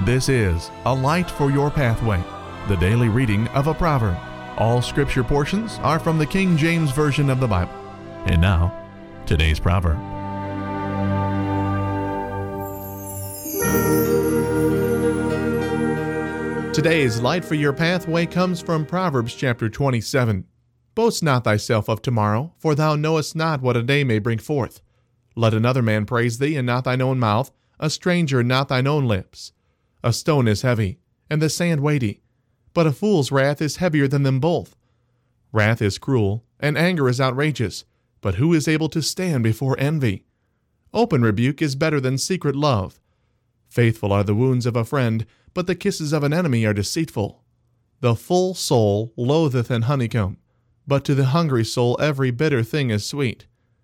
This is A Light for Your Pathway, the daily reading of a proverb. All scripture portions are from the King James Version of the Bible. And now, today's proverb. Today's Light for Your Pathway comes from Proverbs chapter 27. Boast not thyself of tomorrow, for thou knowest not what a day may bring forth. Let another man praise thee, and not thine own mouth, a stranger, not thine own lips. A stone is heavy, and the sand weighty, but a fool's wrath is heavier than them both. Wrath is cruel, and anger is outrageous, but who is able to stand before envy? Open rebuke is better than secret love. Faithful are the wounds of a friend, but the kisses of an enemy are deceitful. The full soul loatheth an honeycomb, but to the hungry soul every bitter thing is sweet.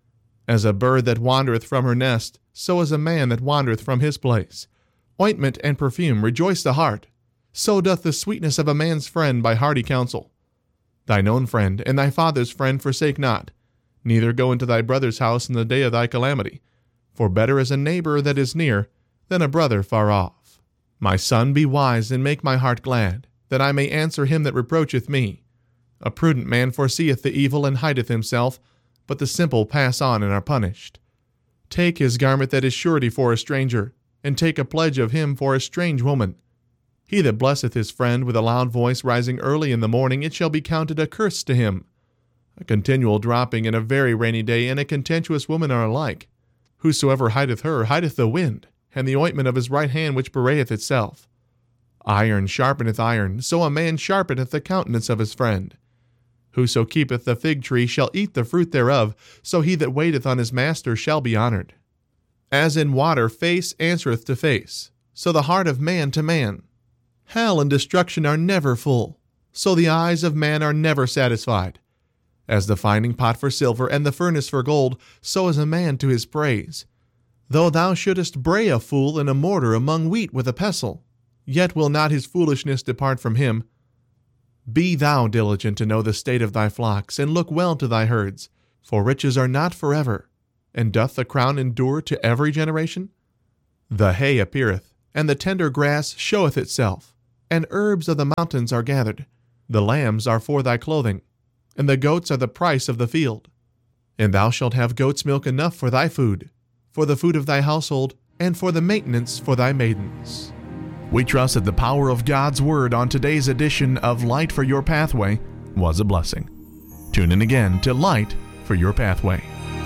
As a bird that wandereth from her nest, so is a man that wandereth from his place. Ointment and perfume rejoice the heart. So doth the sweetness of a man's friend by hearty counsel. Thine own friend and thy father's friend forsake not, neither go into thy brother's house in the day of thy calamity. For better is a neighbor that is near than a brother far off. My son, be wise and make my heart glad, that I may answer him that reproacheth me. A prudent man foreseeth the evil and hideth himself, but the simple pass on and are punished. Take his garment that is surety for a stranger, and take a pledge of him for a strange woman. He that blesseth his friend with a loud voice rising early in the morning, it shall be counted a curse to him. A continual dropping in a very rainy day and a contentious woman are alike. Whosoever hideth her hideth the wind, and the ointment of his right hand which bewrayeth itself. Iron sharpeneth iron, so a man sharpeneth the countenance of his friend. Whoso keepeth the fig tree shall eat the fruit thereof, so he that waiteth on his master shall be honored. As in water face answereth to face, so the heart of man to man. Hell and destruction are never full, so the eyes of man are never satisfied. As the finding pot for silver and the furnace for gold, so is a man to his praise. Though thou shouldest bray a fool in a mortar among wheat with a pestle, yet will not his foolishness depart from him. Be thou diligent to know the state of thy flocks, and look well to thy herds, for riches are not forever. And doth the crown endure to every generation? The hay appeareth, and the tender grass showeth itself, and herbs of the mountains are gathered. The lambs are for thy clothing, and the goats are the price of the field. And thou shalt have goat's milk enough for thy food, for the food of thy household, and for the maintenance for thy maidens. We trust that the power of God's Word on today's edition of Light for Your Pathway was a blessing. Tune in again to Light for Your Pathway.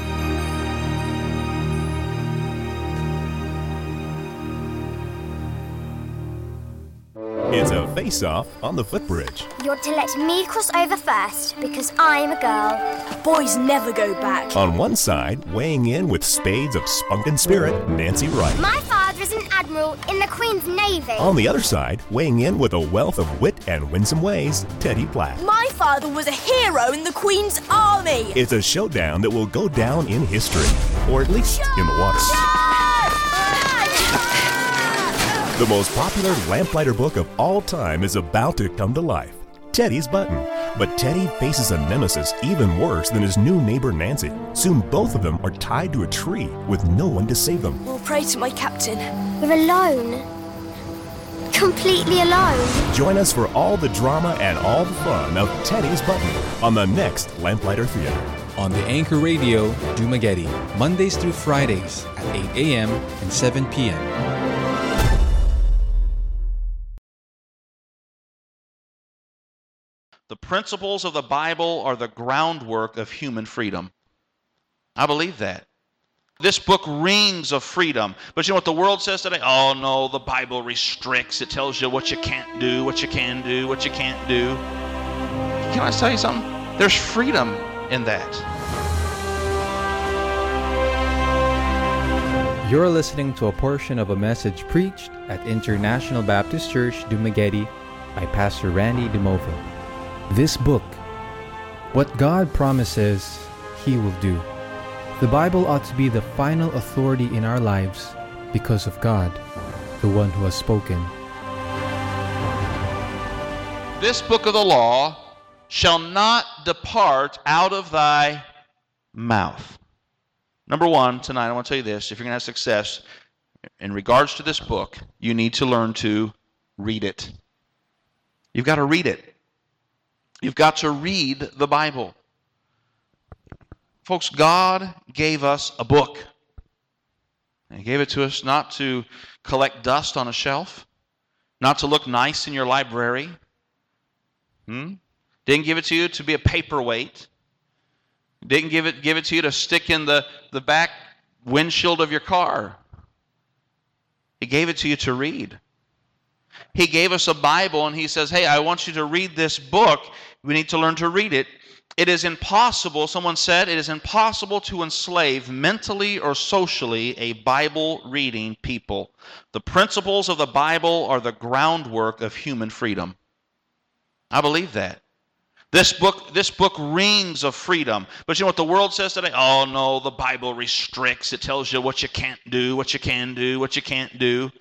It's a face-off on the footbridge. You're to let me cross over first, because I'm a girl. Boys never go back. On one side, weighing in with spades of spunk and spirit, Nancy Wright. My father is an admiral in the Queen's Navy. On the other side, weighing in with a wealth of wit and winsome ways, Teddy Platt. My father was a hero in the Queen's Army. It's a showdown that will go down in history, or at least in the water. The most popular lamplighter book of all time is about to come to life, Teddy's Button. But Teddy faces a nemesis even worse than his new neighbor Nancy. Soon both of them are tied to a tree with no one to save them. We'll pray to my captain. We're alone. Completely alone. Join us for all the drama and all the fun of Teddy's Button on the next Lamplighter Theater. On the Anchor Radio, Dumaguete, Mondays through Fridays at 8 a.m. and 7 p.m. The principles of the Bible are the groundwork of human freedom. I believe that. This book rings of freedom. But you know what the world says today? Oh no, the Bible restricts. It tells you what you can't do, what you can do, what you can't do. Can I tell you something? There's freedom in that. You're listening to a portion of a message preached at International Baptist Church, Dumaguete by Pastor Randy DeMova. This book, what God promises, He will do. The Bible ought to be the final authority in our lives because of God, the one who has spoken. This book of the law shall not depart out of thy mouth. Number one, tonight I want to tell you this. If you're going to have success, in regards to this book, you need to learn to read it. You've got to read it. You've got to read the Bible. Folks, God gave us a book. He gave it to us not to collect dust on a shelf, not to look nice in your library. Didn't give it to you to be a paperweight. Didn't give it to you to stick in the back windshield of your car. He gave it to you to read. He gave us a Bible and he says, hey, I want you to read this book. We need to learn to read it. It is impossible, someone said, it is impossible to enslave mentally or socially a Bible-reading people. The principles of the Bible are the groundwork of human freedom. I believe that. This book rings of freedom. But you know what the world says today? Oh no, the Bible restricts. It tells you what you can't do, what you can do, what you can't do.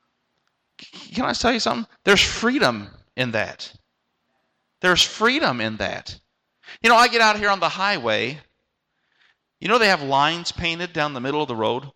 Can I tell you something? There's freedom in that. There's freedom in that. You know, I get out here on the highway. You know they have lines painted down the middle of the road?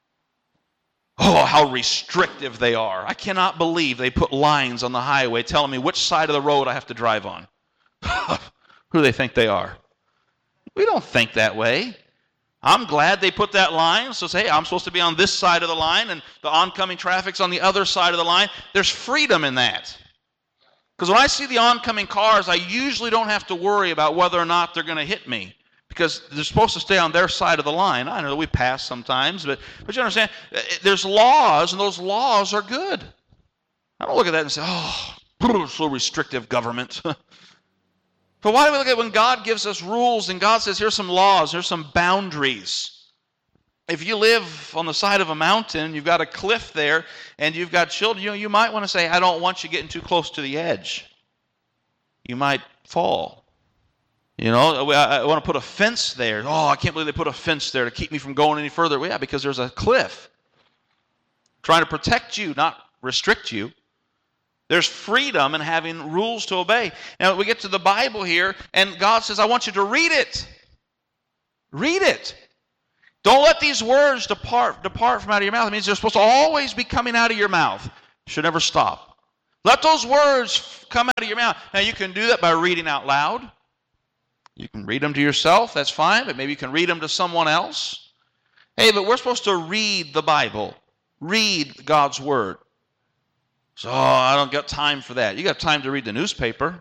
Oh, how restrictive they are. I cannot believe they put lines on the highway telling me which side of the road I have to drive on. Who do they think they are? We don't think that way. I'm glad they put that line. So say, hey, I'm supposed to be on this side of the line and the oncoming traffic's on the other side of the line. There's freedom in that. Because when I see the oncoming cars, I usually don't have to worry about whether or not they're going to hit me. Because they're supposed to stay on their side of the line. I know we pass sometimes, but you understand, there's laws, and those laws are good. I don't look at that and say, oh, so restrictive government. But why do we look at when God gives us rules and God says, here's some laws, here's some boundaries. If you live on the side of a mountain, you've got a cliff there, and you've got children, you might want to say, I don't want you getting too close to the edge. You might fall. You know, I want to put a fence there. Oh, I can't believe they put a fence there to keep me from going any further. Well, yeah, because there's a cliff trying to protect you, not restrict you. There's freedom in having rules to obey. Now, we get to the Bible here, and God says, I want you to read it. Read it. Don't let these words depart from out of your mouth. It means they're supposed to always be coming out of your mouth. Should never stop. Let those words come out of your mouth. Now, you can do that by reading out loud. You can read them to yourself, that's fine, but maybe you can read them to someone else. Hey, but we're supposed to read the Bible. Read God's Word. So, I don't got time for that. You got time to read the newspaper.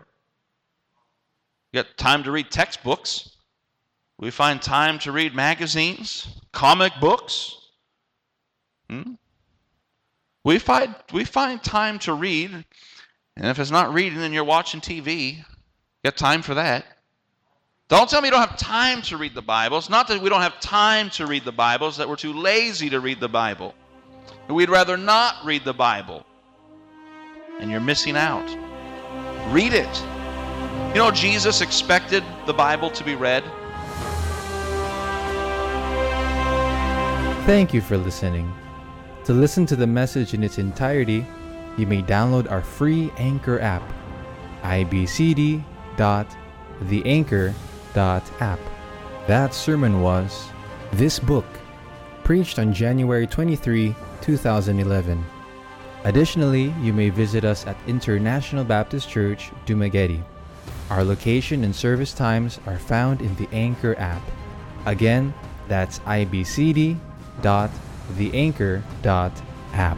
You got time to read textbooks. We find time to read magazines, comic books. We find time to read. And if it's not reading, then you're watching TV. You got time for that. Don't tell me you don't have time to read the Bible. It's not that we don't have time to read the Bible. It's that we're too lazy to read the Bible. And we'd rather not read the Bible. And you're missing out. Read it. You know, Jesus expected the Bible to be read. Thank you for listening. To listen to the message in its entirety, you may download our free Anchor app, ibcd.theanchor.app. That sermon was This Book, preached on January 23, 2011. Additionally, you may visit us at International Baptist Church, Dumaguete. Our location and service times are found in the Anchor app. Again, that's ibcd.theanchor.app.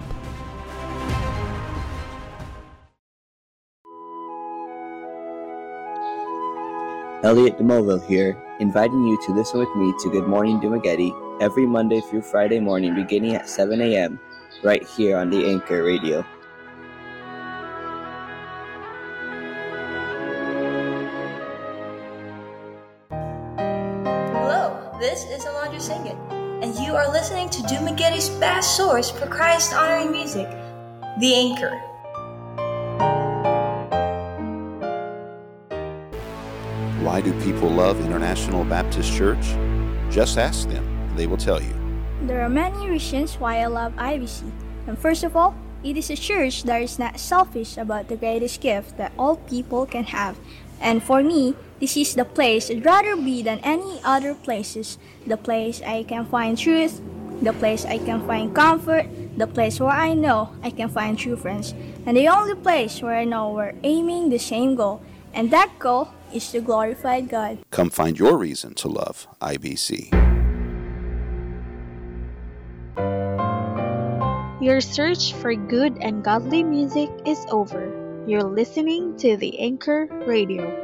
Elliot DeMoville here, inviting you to listen with me to Good Morning Dumaguete every Monday through Friday morning beginning at 7 a.m. right here on the Anchor Radio. Hello, this is Alondra Singit, and you are listening to Dumaguete's best source for Christ-honoring music, The Anchor. Why do people love International Baptist Church? Just ask them, and they will tell you. There are many reasons why I love IBC. And first of all, it is a church that is not selfish about the greatest gift that all people can have. And for me, this is the place I'd rather be than any other places. The place I can find truth, the place I can find comfort, the place where I know I can find true friends, and the only place where I know we're aiming the same goal, and that goal is to glorify God. Come find your reason to love IBC. Your search for good and godly music is over. You're listening to the Anchor Radio.